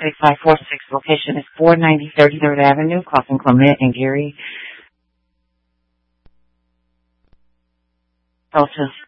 6546. Location is 490 33rd Avenue, crossing Clement and Geary. Delta